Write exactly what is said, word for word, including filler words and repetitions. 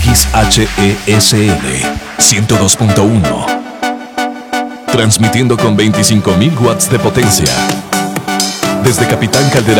X H E S L ciento dos punto uno. Transmitiendo con veinticinco mil watts de potencia. Desde Capitán Caldera